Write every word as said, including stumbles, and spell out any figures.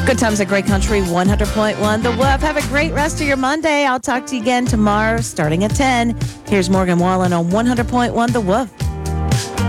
Good times at Great Country one hundred point one The Woof. Have a great rest of your Monday. I'll talk to you again tomorrow starting at ten. Here's Morgan Wallen on one hundred point one The Woof.